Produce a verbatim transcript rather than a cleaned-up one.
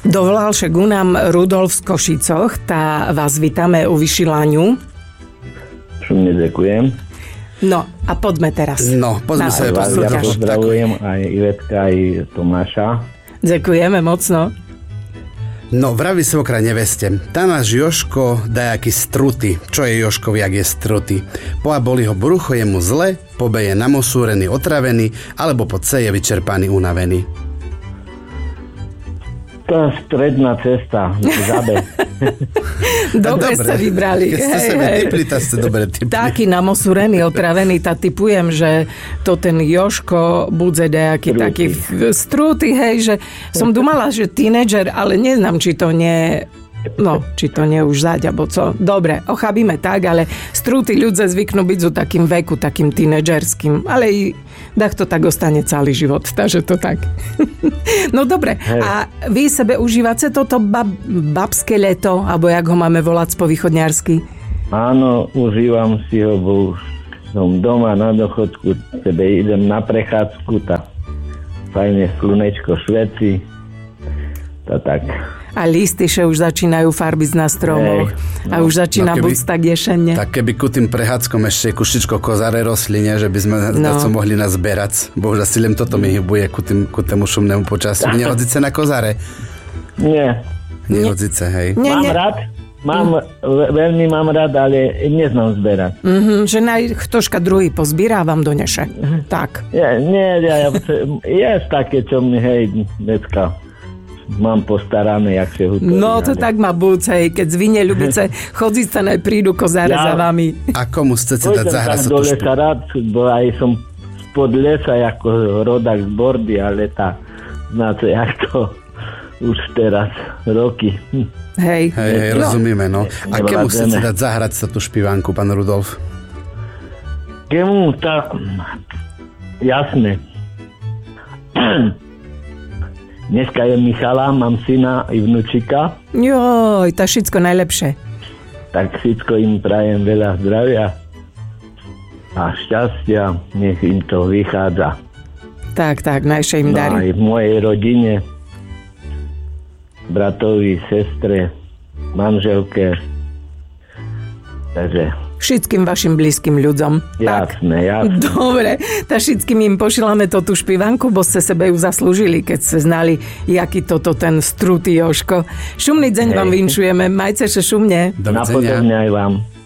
Dovolal się ku nám Rudolf z Košicoch, tá vás vítame u vyšilaniu. Šumne ďakujem. No, a poďme teraz. No, poďme sa aj ja pozdravujem aj Ivetka, aj Tomáša. Ďakujeme mocno. No, vraví svokra neveste. Tá náš Joško dajaký struty. Čo je Joškovi, jak je struty? Poa boli ho brucho, je mu zle, pobe je namosúrený, otravený, alebo po C je vyčerpaný, unavený. To je stredná cesta, zabe. Dobre, dobre ste vybrali. Keď ste sebe typli, tak ste dobre typli. Taký namosúrený, otravený, tak typujem, že to ten Joško budze nejaký taký strúty, hej, že som dumala, že tínedžer, ale neznám, či to nie... No, či to nie už zaď, alebo co. Dobre, ochabíme tak, ale strúty ľudia zvyknú byť zo takým veku, takým tínedžerským, ale i dach to tak ostane celý život, takže to tak. No dobre, hej. A vy sebe užívate toto bab, babské leto, alebo jak ho máme volať po východňarsky? Áno, užívam si ho, bo už som doma na dochodku, sebe idem na prechádzku, tá fajne slunečko šveci, tá tak... A listy še už začínajú farbiť na stromoch. Hey, no. A už začína no buď tak ješenne. Tak keby ku tým prehádkom ešte kušičko kozare rostline, že by sme no. co mohli nazberať. Bo už asi len toto mi hybuje ku, tým, ku tému šumnému počasiu. Nehodzice na kozare? Nie. Nehodzice, hej. Nie, mám nie. rád. Mám, mm. veľmi mám rád, ale neznám zberať. Mm-hmm, že naj ktožka druhý pozbírá, vám doneše. Mm-hmm. Tak. Ja, nie, ja, ja, je také, čo mi, hej, decka... Mám postarané, jak se hutorí. No to ale... tak má búc, hej, keď zvine ľubice, chodziť sa naj prídu kozáre ja, za vami. A komu chcete dať zahrať sa tu špívanku? Pôjdem rád, bo aj som spod lesa ako rodak z Bordy, ale tá, znáte, jak to už teraz roky. Hej. Hej, hej, no. Rozumieme, no. A kemu chcete dať zahrať sa tú špívanku, pán Rudolf? Kemu, tá... Jasné. Dneska je Michala, mám syna i vnúčika. Joj, to všetko najlepšie. Tak všetko im prajem veľa zdravia a šťastia, nech im to vychádza. Tak, tak, najšie im no darí. Aj v mojej rodine, bratovi, sestre, manželke. Takže... Všetkým vašim blízkym ľuďom. Jasné, tak. jasné. Dobre, tak všetkým im pošielame to tú špivanku, bo ste sebe ju zaslúžili, keď ste znali, jaký toto ten strutý Joško. Šumný deň Hej. vám vinšujeme, majte sa šumne. Napodobne aj vám.